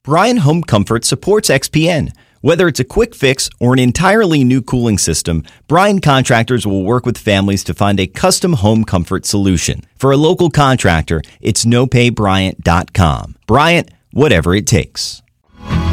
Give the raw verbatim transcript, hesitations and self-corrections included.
Bryant Home Comfort supports X P N. Whether it's a quick fix or an entirely new cooling system, Bryant Contractors will work with families to find a custom home comfort solution. For a local contractor, it's no pay bryant dot com. Bryant, whatever it takes.